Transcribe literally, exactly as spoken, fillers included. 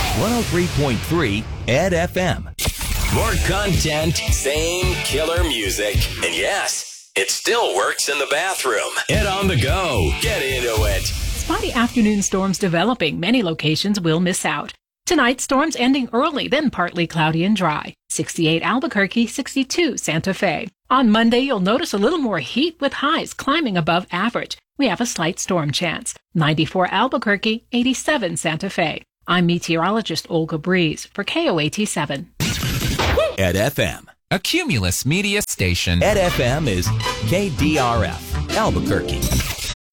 one oh three point three Ed F M. More content, same killer music. And yes, it still works in the bathroom. Ed on the go. Get into it. Spotty afternoon storms developing. Many locations will miss out. Tonight, storms ending early, then partly cloudy and dry. sixty-eight Albuquerque, sixty-two Santa Fe. On Monday, you'll notice a little more heat with highs climbing above average. We have a slight storm chance. ninety-four Albuquerque, eighty-seven Santa Fe. I'm meteorologist Olga Breeze for K O A T seven. Ed F M. A Cumulus media station. Ed F M is K D R F, Albuquerque.